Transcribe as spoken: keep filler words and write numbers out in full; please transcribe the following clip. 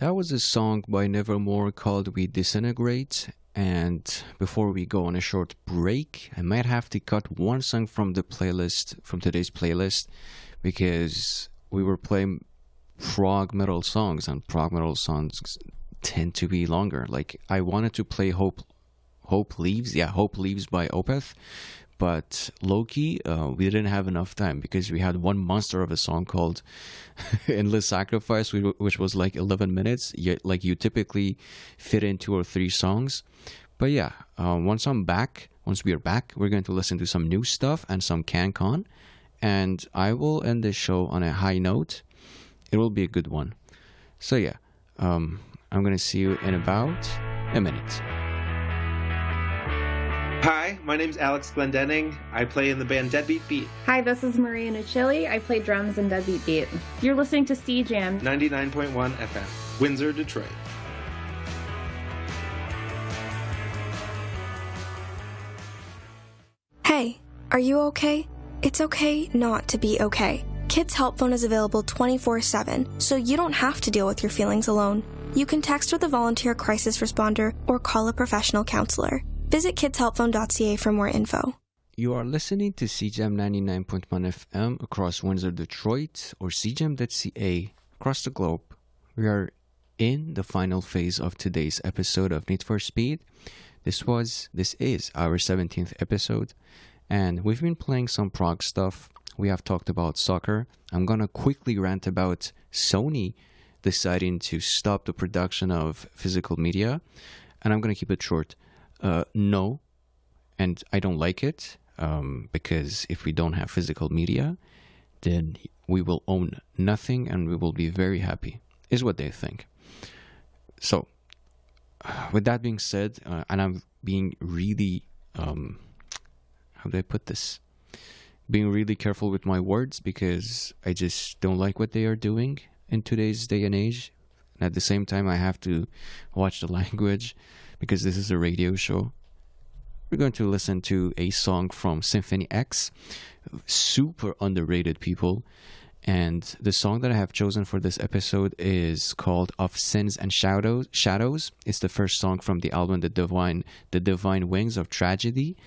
That was a song by Nevermore called We Disintegrate. And before we go on a short break, I might have to cut one song from the playlist, from today's playlist, because we were playing prog metal songs, and prog metal songs tend to be longer. Like, I wanted to play Hope Hope Leaves, yeah, Hope Leaves by Opeth, but low-key, uh, we didn't have enough time because we had one monster of a song called Endless Sacrifice, which was like eleven minutes, yet like you typically fit in two or three songs. But yeah, uh, once I'm back, once we are back, we're going to listen to some new stuff and some CanCon, and I will end this show on a high note. It will be a good one. So yeah, um, I'm going to see you in about a minute. Hi, my name's Alex Glendenning. I play in the band Deadbeat Beat. Hi, this is Maria Nucilli. I play drums in Deadbeat Beat. You're listening to C Jam ninety-nine point one F M, Windsor, Detroit. Hey, are you okay? It's okay not to be okay. Kids Help Phone is available twenty-four seven, so you don't have to deal with your feelings alone. You can text with a volunteer crisis responder or call a professional counselor. Visit kids help phone dot c a for more info. You are listening to C J A M ninety-nine point one F M across Windsor, Detroit, or C J A M dot c a across the globe. We are in the final phase of today's episode of Need for Speed. This was, this is our seventeenth episode, and we've been playing some prog stuff. We have talked about soccer. I'm gonna quickly rant about Sony deciding to stop the production of physical media, and I'm gonna keep it short. Uh, no, and I don't like it, um, because if we don't have physical media, then we will own nothing and we will be very happy, is what they think. So, with that being said, uh, and I'm being really, um, how do I put this? Being really careful with my words because I just don't like what they are doing in today's day and age. And at the same time, I have to watch the language, because this is a radio show. We're going to listen to a song from Symphony X, super underrated, people. And the song that I have chosen for this episode is called Of Sins and Shadows. Shadows. It's the first song from the album The Divine, The Divine Wings of Tragedy.